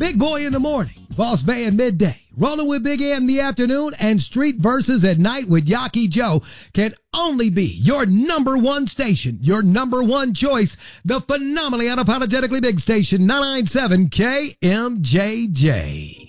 Big Boy in the morning, Boss Bay in midday, Rolling with Big A in the afternoon, and Street Verses at night with Yaki Joe can only be your number one station, your number one choice, the phenomenally unapologetically big station, 997 KMJJ.